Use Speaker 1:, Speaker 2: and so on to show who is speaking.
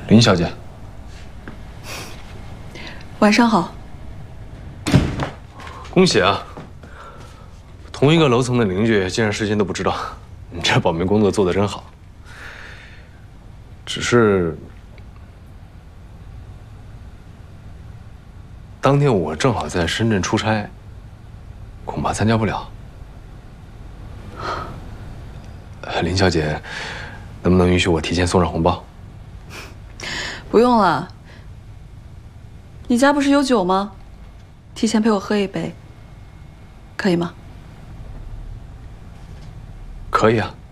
Speaker 1: 林小姐，
Speaker 2: 晚上好。
Speaker 1: 恭喜啊！同一个楼层的邻居竟然事先都不知道，你这保密工作做得真好。只是，当天我正好在深圳出差，恐怕参加不了。林小姐，能不能允许我提前送上红包？
Speaker 2: 不用了。你家不是有酒吗？提前陪我喝一杯，可以吗？
Speaker 1: 可以啊。